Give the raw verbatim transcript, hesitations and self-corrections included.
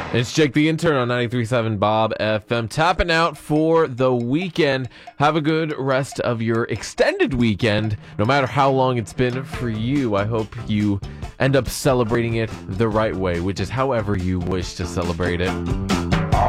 It's Jake the Intern on ninety-three point seven Bob F M. Tapping out for the weekend. Have a good rest of your extended weekend, no matter how long it's been for you. I hope you end up celebrating it the right way, which is however you wish to celebrate it.